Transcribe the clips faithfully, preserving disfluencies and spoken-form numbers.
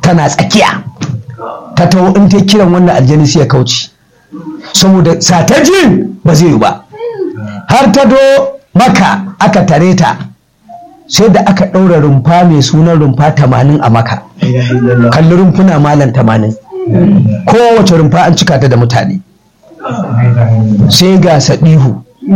tana tsakiya ta taho in ta kiran wannan aljani sai ya kauce saboda satajin ba zai yi ba har ta do maka aka tare ta sai da aka ɗaura rumfa mai sunan rumfa tamanin a maka kalli rumfuna malam tamanin kowace rumfa an cika ta da mutane sai ga saɗihu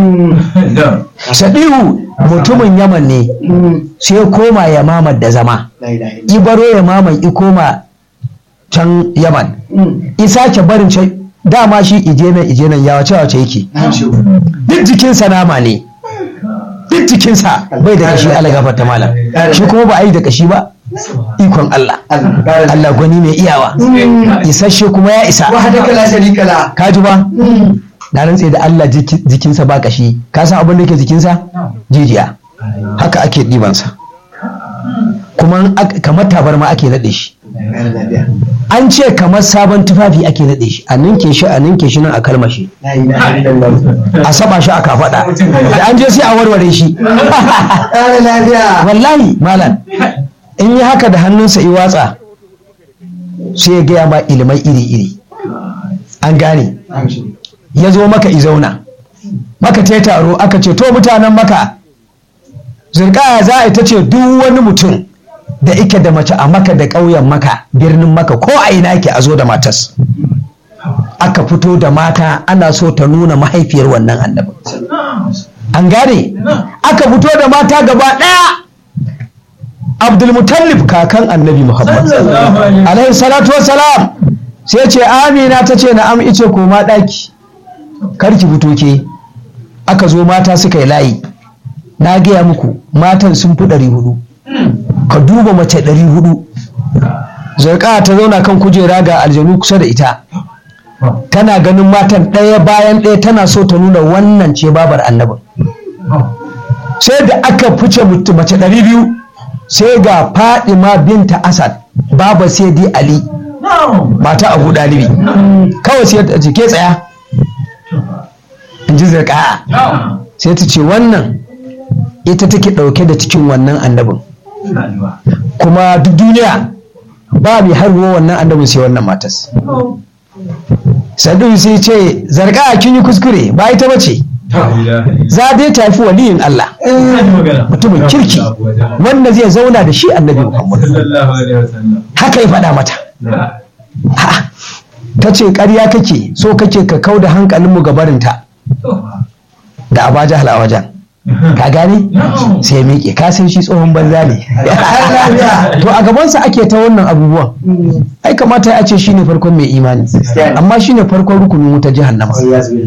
saɗihu mutumin yaman ne sai koma ya mamar da zama ibaro ya maman i koma can yaman isa ke barin can dama shi ije nan ije nan ya wace wace yake duk jikinsa nama ne duk jikinsa bai da kashi ala gafarta malam shi kuma ba a yi da kashi ba ikon Allah Allah gwani mai iyawa isasshe kuma ya isa ka ji ba na rantse da Allah jikinsa ba kashi ka san abin da ke jikinsa jijiya haka ake ɗibansa kuma kamar tabarma ake naɗe shi an ce kamar sabon tufafi ake naɗe shi a ninke shi a ninke shi nan a kalmashi a saba shi a kafaɗa da an je sai a warware shi wallahi malam in yi haka da hannunsa i watsa sai ya gaya ma ilimai iri-iri an gane ya zo maka i zauna maka ta taro aka ce to mutanen maka zirkaya za a ita ce duk wani mutum da ike da mace a maka da ƙauyen maka birnin maka ko a ina ke a zo da matas aka fito da mata ana so ta nuna mahaifiyar wannan annabi an gane aka fito da mata gaba ɗaya abdulmutallib kakan annabi muhammad alaihi salatu wassalam sai ce amina ta ce na'am ice koma ɗaki karki fito ke aka zo mata suka yi layi na gaya muku matan sun fi ɗari hudu ka duba mace ɗari hudu zarka ta zauna kan kujera ga aljanu kusa da ita tana ganin matan ɗaya bayan ɗaya tana so ta nuna wannan ce babar annabin sai da aka fice mace ɗari biyu sai ga Fadima binta Asad baba sai di Ali mata Abu Dalibi kawai sai ta ce ke tsaya in ji zarka sai ta ce wannan ita take ɗauke da cikin wannan annabin kuma duk duniya ba mai harbo wannan annabin sai wannan matas sadu sai ce zarga kin yi kuskure ba ita bace za dai tafi waliyin Allah mutumin kirki wanda zai zauna da shi annabi Muhammad haka ya faɗa mata ta ce ƙarya kake so kake ka kau da hankalinmu gabarinta da Abaja a wajen ka gane sai ya miƙe ka san shi tsohon banza ne to a gabansa ake ta wannan abubuwan ai kamata a ce shine farkon mai imani amma shine farkon rukunin wuta jahannama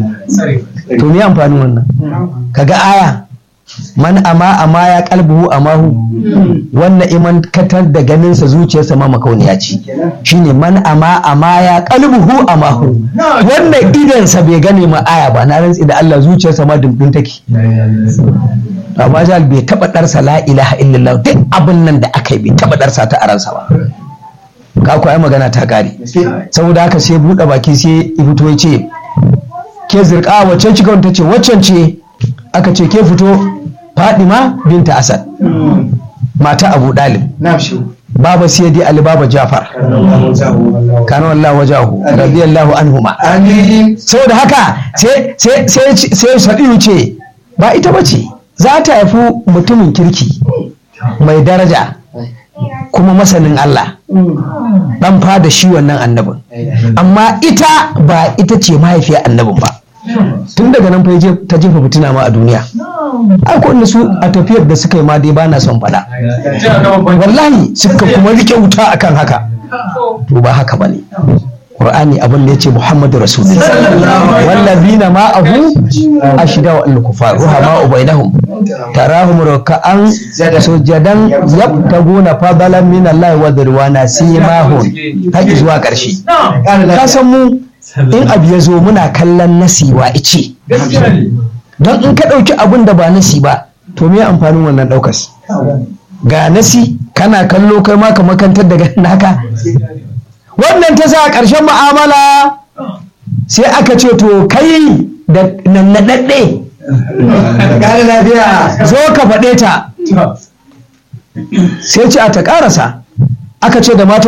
to me amfanin wannan kaga aya man ama ama ya kalbuhu amahu wannan iman katar da ganinsa zuciyarsa ma makauniya ce shine man ama ama ya kalbuhu amahu wannan idansa bai gane ma aya ba na rantsi da Allah zuciyarsa ma dumbin take amma jal bai taba darsa la ilaha illallah duk abin nan da aka yi bai taba darsa ta aransa ba ka ko ai magana ta kare saboda haka sai bude baki sai ya fito ya ce ke zirka wacce kika ta ce waccan ce aka ce ke fito Fadima binta Asad mata Abu Dalib baba Sayyidi Ali baba Jafar kana wallahu wajahu radiyallahu anhuma saboda haka sai sai sai sai Sadiyu ce ba ita bace za ta haifi mutumin kirki mai daraja kuma masanin Allah dan fada shi wannan annabin amma ita ba ita ce mahaifiyar annabin ba tun daga nan fa ta jefa fitina ma a duniya ai ko su a tafiyar da suka yi ma dai bana son faɗa wallahi suka kuma rike wuta akan haka to ba haka bane Qur'ani abin da yace Muhammadu Rasulullah wallazina ma'ahu ashidau al-kufar ruhama bainahum tarahum ruk'an sujadan yabtaguna fadalan min Allah wa dirwana simahun haƙi zuwa ƙarshe ka san mu in abu ya zo muna kallon nasi wa ice don in ka ɗauki abin da ba nasi ba to me amfanin wannan ɗaukas ga nasi kana kallo kai ma ka makantar daga naka wannan ta sa ƙarshen mu'amala sai aka ce to kai da nannaɗaɗɗe zo ka faɗe ta sai ce a ta ƙarasa aka ce da mata